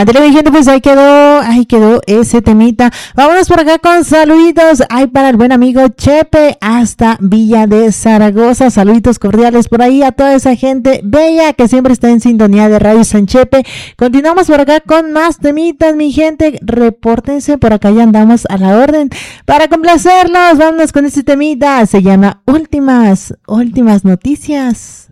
Ándale, mi gente, pues ahí quedó ese temita. Vámonos por acá con saluditos. Ay, para el buen amigo Chepe hasta Villa de Zaragoza. Saluditos cordiales por ahí a toda esa gente bella que siempre está en sintonía de Radio San Chepe. Continuamos por acá con más temitas, mi gente. Repórtense, por acá ya andamos a la orden para complacerlos. Vámonos con este temita. Se llama Últimas Noticias.